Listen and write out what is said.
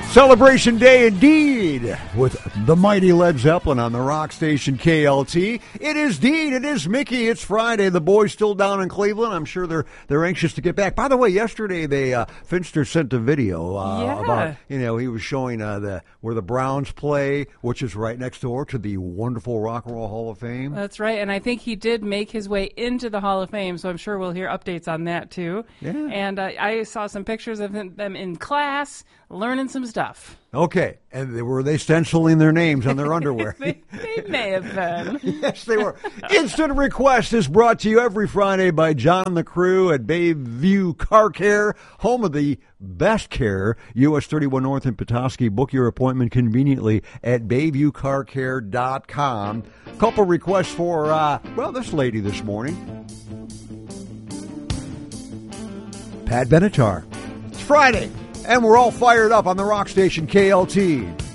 Celebration Day indeed with the mighty Led Zeppelin on the rock station KLT. It is Dean, it is Mickey, it's Friday. The boys still down in Cleveland. I'm sure they're anxious to get back. By the way, yesterday Finster sent a video about, he was showing where the Browns play, which is right next door to the wonderful Rock and Roll Hall of Fame. That's right, and I think he did make his way into the Hall of Fame, so I'm sure we'll hear updates on that too. Yeah. And I saw some pictures of them in class, learning some stuff. Okay, and were they stenciling their names on their underwear? they may have been. Yes, they were. Instant Request is brought to you every Friday by John and the crew at Bayview Car Care, home of the best care, US 31 North in Petoskey. Book your appointment conveniently at BayviewCarCare.com. Couple requests for, this lady this morning. Pat Benatar. It's Friday. And we're all fired up on the rock station KLT.